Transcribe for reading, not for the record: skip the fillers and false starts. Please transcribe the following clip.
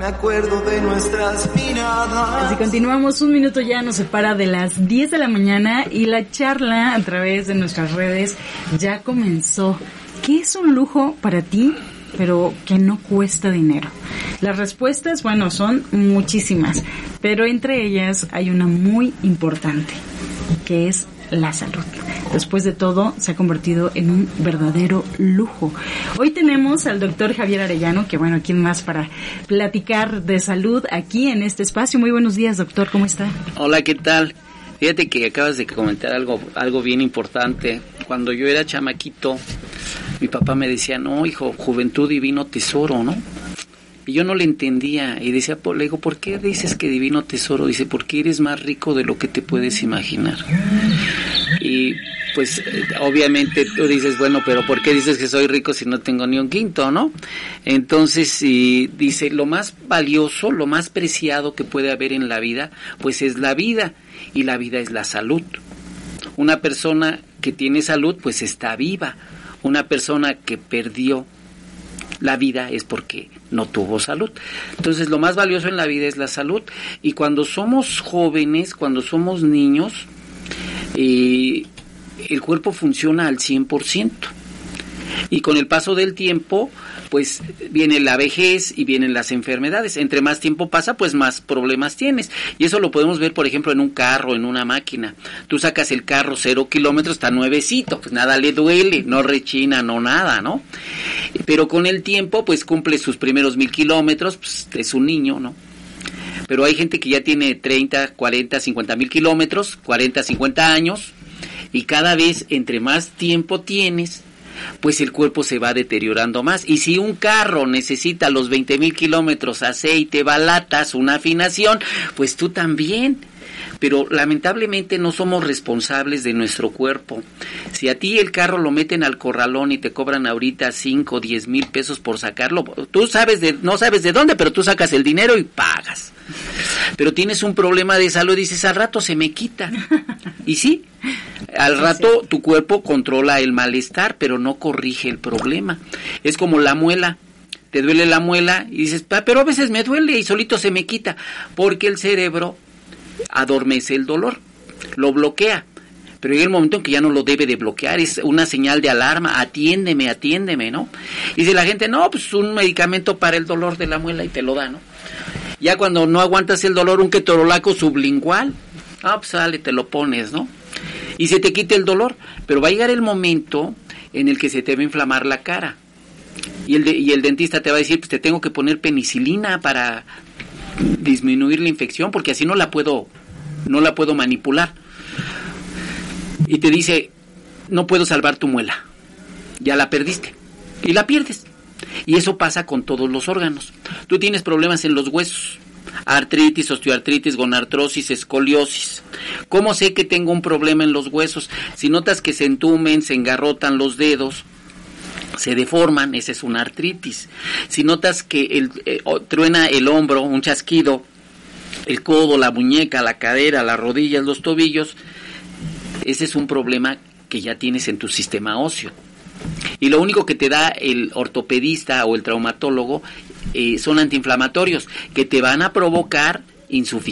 me acuerdo de nuestras miradas. Así continuamos, un minuto ya nos separa de las 10 de la mañana y la charla a través de nuestras redes ya comenzó. ¿Qué es un lujo para ti, pero que no cuesta dinero? Las respuestas, bueno, son muchísimas, pero entre ellas hay una muy importante, que es la salud. Después de todo, se ha convertido en un verdadero lujo. Hoy tenemos al doctor Javier Arellano, que bueno, ¿quién más para platicar de salud aquí en este espacio? Muy buenos días, doctor, ¿cómo está? Hola, ¿qué tal? Fíjate que acabas de comentar algo bien importante. Cuando yo era chamaquito, mi papá me decía, no, hijo, juventud divino tesoro, ¿no? Y yo no le entendía, y decía, le digo, ¿por qué dices que divino tesoro? Dice, porque eres más rico de lo que te puedes imaginar. Y pues obviamente tú dices, bueno, pero ¿por qué dices que soy rico si no tengo ni un quinto, no? Entonces, dice, lo más valioso, lo más preciado que puede haber en la vida, pues es la vida, y la vida es la salud. Una persona que tiene salud, pues está viva. Una persona que perdió la vida es porque no tuvo salud. Entonces, lo más valioso en la vida es la salud. Y cuando somos jóvenes, cuando somos niños, el cuerpo funciona al 100%. Y con el paso del tiempo, pues viene la vejez y vienen las enfermedades. Entre más tiempo pasa, pues más problemas tienes. Y eso lo podemos ver, por ejemplo, en un carro, en una máquina. Tú sacas el carro 0 kilómetros, está nuevecito, pues nada le duele, no rechina, no nada, ¿no? Pero con el tiempo, pues cumple sus primeros 1000 kilómetros, pues es un niño, ¿no? Pero hay gente que ya tiene 30, 40, 50 mil kilómetros, 40, 50 años, y cada vez entre más tiempo tienes, pues el cuerpo se va deteriorando más. Y si un carro necesita los 20,000 kilómetros, aceite, balatas, una afinación, pues tú también. Pero lamentablemente no somos responsables de nuestro cuerpo. Si a ti el carro lo meten al corralón y te cobran ahorita 5, 10 mil pesos por sacarlo, tú no sabes de dónde, pero tú sacas el dinero y pagas. Pero tienes un problema de salud y dices, al rato se me quita. Y sí, al rato tu cuerpo controla el malestar, pero no corrige el problema. Es como la muela. Te duele la muela y dices, pero a veces me duele y solito se me quita, porque el cerebro adormece el dolor, lo bloquea, pero llega el momento en que ya no lo debe de bloquear, es una señal de alarma, atiéndeme, ¿no? Y si la gente, no, pues un medicamento para el dolor de la muela y te lo da, ¿no? Ya cuando no aguantas el dolor, un ketorolaco sublingual, pues sale, te lo pones, ¿no? Y se te quita el dolor, pero va a llegar el momento en el que se te va a inflamar la cara, y el dentista te va a decir, pues te tengo que poner penicilina para disminuir la infección, porque así no la puedo manipular. Y te dice, no puedo salvar tu muela, ya la perdiste, y la pierdes. Y eso pasa con todos los órganos. Tú tienes problemas en los huesos, artritis, osteoartritis, gonartrosis, escoliosis. ¿Cómo sé que tengo un problema en los huesos? Si notas que se entumen, se engarrotan los dedos, se deforman, esa es una artritis. Si notas que truena el hombro, un chasquido, el codo, la muñeca, la cadera, las rodillas, los tobillos, ese es un problema que ya tienes en tu sistema óseo. Y lo único que te da el ortopedista o el traumatólogo son antiinflamatorios que te van a provocar insuficiencia